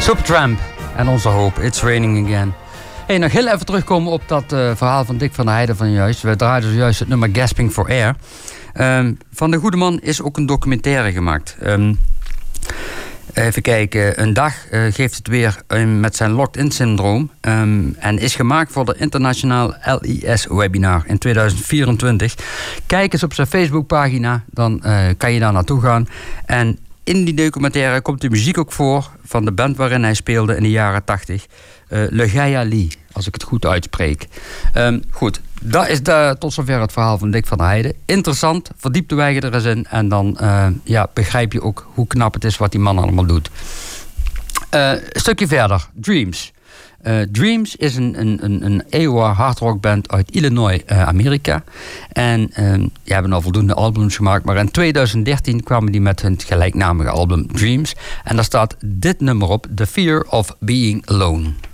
Supertramp en onze hoop, It's Raining Again. Hey, nog heel even terugkomen op dat verhaal van Dick van der Heijden van juist. We draaiden zojuist het nummer Gasping for Air. Van de Goede Man is ook een documentaire gemaakt. Even kijken, een dag geeft het weer met zijn locked-in syndroom. En is gemaakt voor de internationaal LIS-webinar in 2024. Kijk eens op zijn Facebookpagina, dan kan je daar naartoe gaan. En in die documentaire komt de muziek ook voor van de band waarin hij speelde in de jaren 80. Legaia Lee, als ik het goed uitspreek. Goed, dat is tot zover het verhaal van Dick van der Heijden. Interessant, verdiep de wijgen er eens in. En dan begrijp je ook hoe knap het is wat die man allemaal doet. Een stukje verder, Dreams. Dreams is een EOR hardrockband uit Illinois, Amerika. En die hebben al voldoende albums gemaakt. Maar in 2013 kwamen die met hun gelijknamige album Dreams. En daar staat dit nummer op, The Fear of Being Alone.